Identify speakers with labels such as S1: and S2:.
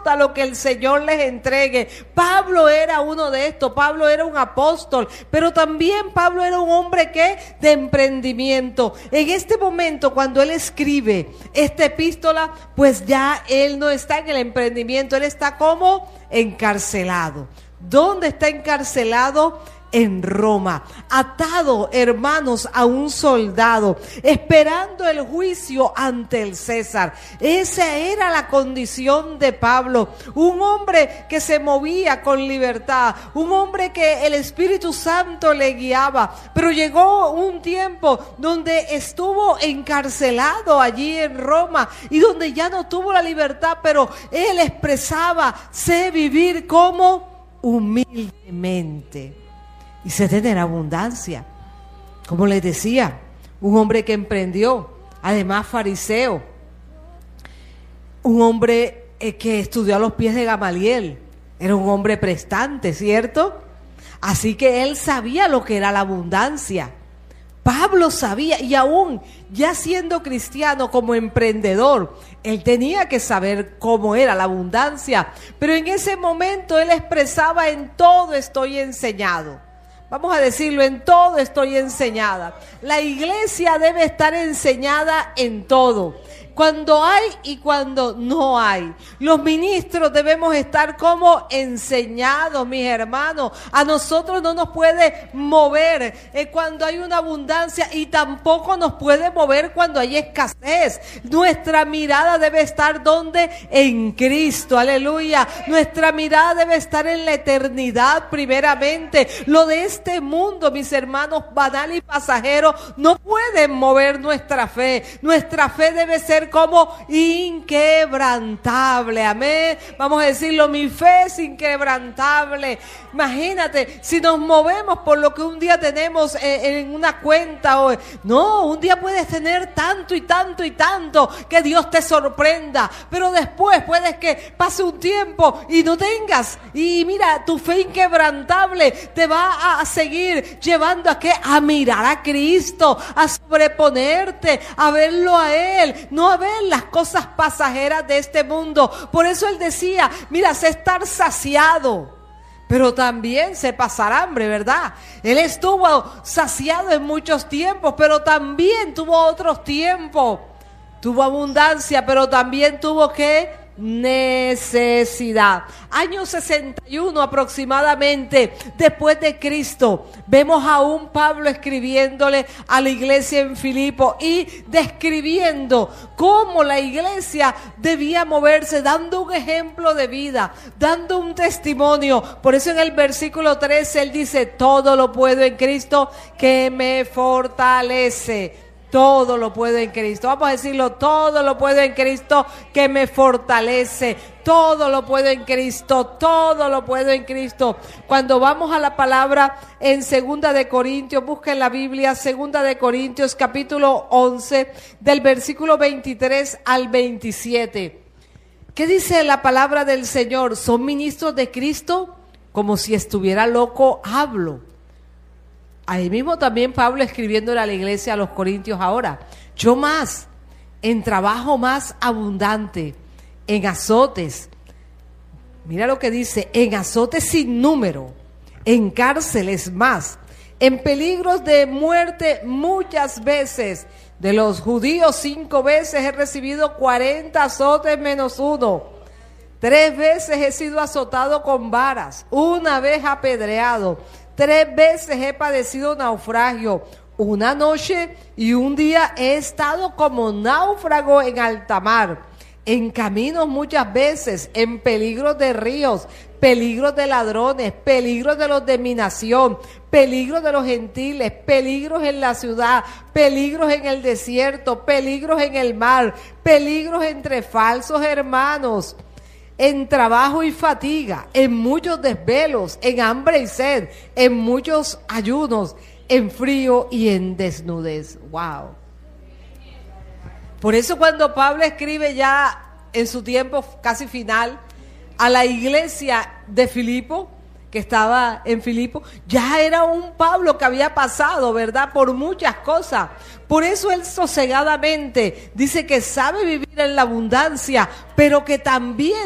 S1: hasta lo que el Señor les entregue. Pablo era uno de estos. Pablo era un apóstol, pero también Pablo era un hombre de emprendimiento. En este momento, cuando él escribe esta epístola, pues ya él no está en el emprendimiento, él está como encarcelado. ¿Dónde está encarcelado? En Roma, atado, hermanos, a un soldado, esperando el juicio ante el César. Esa era la condición de Pablo, un hombre que se movía con libertad, un hombre que el Espíritu Santo le guiaba, pero llegó un tiempo donde estuvo encarcelado allí en Roma y donde ya no tuvo la libertad, pero él expresaba: sé vivir como humildemente y sé tener abundancia. Como les decía, un hombre que emprendió, además fariseo, un hombre que estudió a los pies de Gamaliel, era un hombre prestante, ¿cierto? Así que él sabía lo que era la abundancia. Pablo sabía, y aún ya siendo cristiano, como emprendedor, él tenía que saber cómo era la abundancia, pero en ese momento él expresaba: en todo estoy enseñado. Vamos a decirlo: en todo estoy enseñada. La iglesia debe estar enseñada en todo, cuando hay y cuando no hay. Los ministros debemos estar como enseñados, mis hermanos. A nosotros no nos puede mover cuando hay una abundancia, y tampoco nos puede mover cuando hay escasez. Nuestra mirada debe estar ¿dónde? En Cristo, aleluya. Nuestra mirada debe estar en la eternidad primeramente. Lo de este mundo, mis hermanos, banal y pasajero, no pueden mover nuestra fe. Nuestra fe debe ser como inquebrantable, amén. Vamos a decirlo: mi fe es inquebrantable. Imagínate, si nos movemos por lo que un día tenemos en una cuenta, no, un día puedes tener tanto y tanto y tanto, que Dios te sorprenda, pero después puedes que pase un tiempo y no tengas, y mira, tu fe inquebrantable te va a seguir llevando a ¿qué? A mirar a Cristo, a sobreponerte, a verlo a Él, no a ver las cosas pasajeras de este mundo. Por eso Él decía: mira, sé estar saciado, pero también sé pasar hambre, ¿verdad? Él estuvo saciado en muchos tiempos, pero también tuvo otros tiempos. Tuvo abundancia, pero también tuvo ¿qué? Necesidad. Año 61 aproximadamente después de Cristo, vemos a un Pablo escribiéndole a la iglesia en Filipo y describiendo cómo la iglesia debía moverse, dando un ejemplo de vida, dando un testimonio. Por eso en el versículo 13 él dice: todo lo puedo en Cristo que me fortalece. Todo lo puedo en Cristo. Vamos a decirlo: todo lo puedo en Cristo que me fortalece. Todo lo puedo en Cristo. Todo lo puedo en Cristo. Cuando vamos a la palabra en 2 de Corintios, busquen la Biblia, 2 de Corintios capítulo 11, del versículo 23 al 27. ¿Qué dice la palabra del Señor? ¿Son ministros de Cristo? Como si estuviera loco, hablo. Ahí mismo también Pablo escribiéndole a la iglesia, a los corintios ahora: yo más, en trabajo más abundante, en azotes. Mira lo que dice: en azotes sin número, en cárceles más, en peligros de muerte muchas veces. De los judíos 5 veces he recibido 40 azotes menos 1. 3 veces he sido azotado con varas, 1 vez apedreado. 3 veces he padecido naufragio. 1 noche y 1 día he estado como náufrago en alta mar. En caminos muchas veces, en peligros de ríos, peligros de ladrones, peligros de los de mi nación, peligros de los gentiles, peligros en la ciudad, peligros en el desierto, peligros en el mar, peligros entre falsos hermanos, en trabajo y fatiga, en muchos desvelos, en hambre y sed, en muchos ayunos, en frío y en desnudez. Wow. Por eso cuando Pablo escribe ya en su tiempo casi final a la iglesia de Filipo, que estaba en Filipo, ya era un Pablo que había pasado, ¿verdad?, por muchas cosas. Por eso él sosegadamente dice que sabe vivir en la abundancia, pero que también